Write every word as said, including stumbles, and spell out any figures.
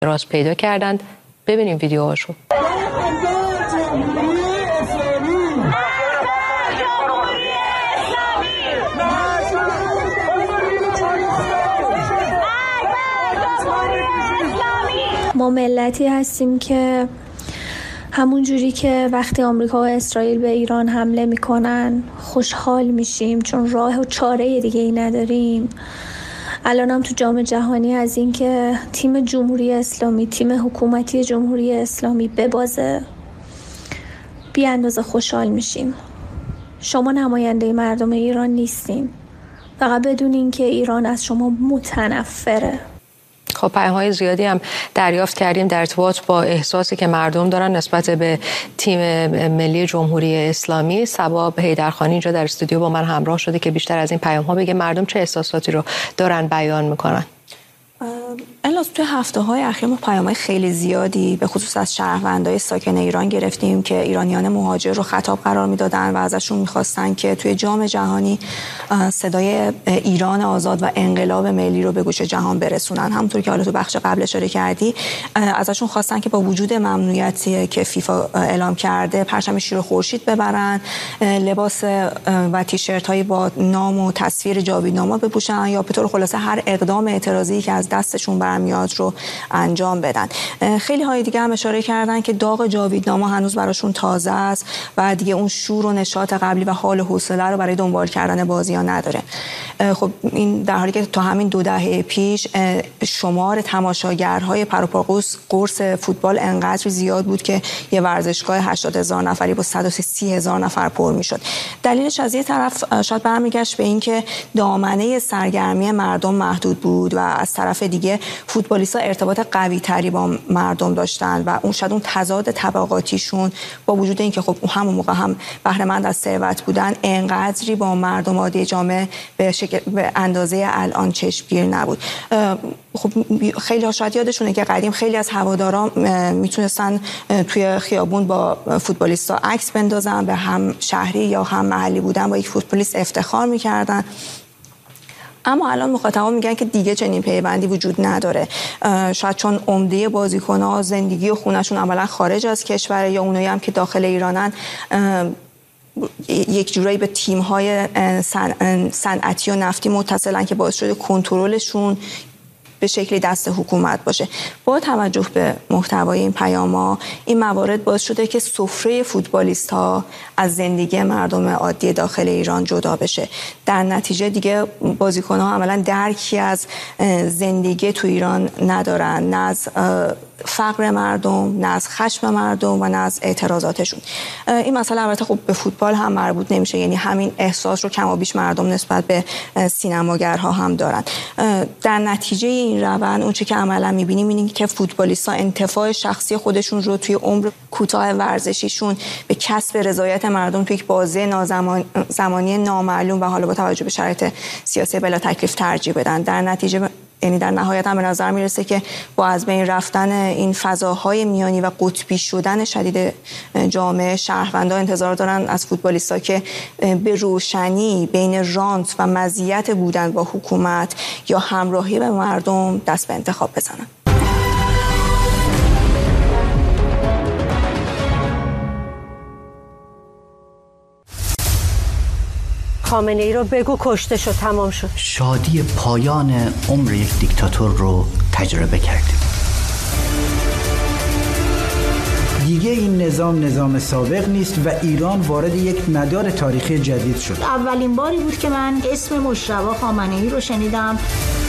راست پیدا کردند. ببینیم ویدیوهاشو. ما ملتی هستیم که همون جوری که وقتی آمریکا و اسرائیل به ایران حمله میکنن خوشحال میشیم چون راه و چاره دیگه ای نداریم، الان هم تو جام جهانی از این که تیم جمهوری اسلامی، تیم حکومتی جمهوری اسلامی ببازه بی اندازه خوشحال میشیم. شما نماینده مردم ایران نیستین، فقط بدونین که ایران از شما متنفره. خب پیام‌های زیادی هم دریافت کردیم در ارتباط با احساسی که مردم دارن نسبت به تیم ملی جمهوری اسلامی. صبا حیدرخانی اینجا در استودیو با من همراه شده که بیشتر از این پیام‌ها بگه مردم چه احساساتی رو دارن بیان میکنن. الاس توی هفته‌های اخیر ما پیام‌های خیلی زیادی به خصوص از شهروندای ساکن ایران گرفتیم که ایرانیان مهاجر رو خطاب قرار میدادن و ازشون میخواستن که توی جام جهانی صدای ایران آزاد و انقلاب ملی رو به گوش جهان برسونن. همونطور که حالا تو بخش قبل اشاره کردی ازشون خواستن که با وجود ممنوعیتی که فیفا اعلام کرده پرچم شیر خورشید ببرن، لباس و تیشرت‌های با نام و تصویر جاویدنامه بپوشن یا به طور خلاصه هر اقدام اعتراضی که از دستشون برمیاد رو انجام بدن. خیلی های دیگه هم اشاره کردن که داغ جاویدنامه هنوز براشون تازه است و دیگه اون شور و نشاط قبلی و حال و حوصله رو برای دنبال کردن بازی‌ها نداره. خب این در حالی که تا همین دو دهه پیش شمار تماشاگرهای پروپاگوس قرص فوتبال انقدر زیاد بود که یه ورزشگاه هشتاد هزار نفری با صد و سی هزار نفر پر میشد. دلیلش از یه طرف شاید برمیگشت به این که دامنه سرگرمی مردم محدود بود و از طرف دیگه فوتبالیست‌ها ارتباط قوی تری با مردم داشتن و اون شاید اون تضاد طبقاتیشون با وجود اینکه خب همون موقع هم بهره مند از ثروت بودن انقدری با مردم عادی جامعه به شکل به اندازه الان چشمگیر نبود. خب خیلی ها شاید یادشونه که قدیم خیلی از هواداران میتونستن توی خیابون با فوتبالیستا عکس بندازن، به هم شهری یا هم محلی بودن با یک فوتبالیست افتخار میکردن. اما الان مخاطبان میگن که دیگه چنین پیوندی وجود نداره. شاید چون عمده بازیکن‌ها زندگی و خونه‌شون عملاً خارج از کشور یا اونایی هم که داخل ایرانن یک جورایی به تیم‌های صنعتی و نفتی متصلن که باعث شده کنترلشون به شکلی دست حکومت باشه. با توجه به محتوای این پیام‌ها این موارد باعث شده که سفره فوتبالیست‌ها از زندگی مردم عادی داخل ایران جدا بشه. در نتیجه دیگه بازیکن‌ها عملاً درکی از زندگی تو ایران ندارن، نه از فقر مردم، نه از خشم مردم و نه از اعتراضاتشون. این مسئله البته خب به فوتبال هم مربوط نمیشه، یعنی همین احساس رو کم و بیش مردم نسبت به سینماگرها هم دارن. در نتیجه این روند اون چیزی که عملا می‌بینیم اینه که فوتبالیست‌ها انتفاع شخصی خودشون رو توی عمر کوتاه ورزشیشون به کسب رضایت مردم توی یک بازه نازمان زمانی نامعلوم و حالا با توجه به شرایط سیاسی بلا تکلیف ترجیح بدن. در نتیجه یعنی در نهایت هم به نظر میرسه که با از بین رفتن این فضاهای میانی و قطبی شدن شدید جامعه، شهروندان انتظار دارن از فوتبالیست‌ها که به روشنی بین رانت و مزیت بودن با حکومت یا همراهی به مردم دست به انتخاب بزنن. خامنه ای رو بگو کشته شد، تمام شد. شادی پایان عمر یک دیکتاتور رو تجربه کردیم. دیگه این نظام نظام سابق نیست و ایران وارد یک مدار تاریخی جدید شد. اولین باری بود که من اسم مشربه خامنه ای رو شنیدم.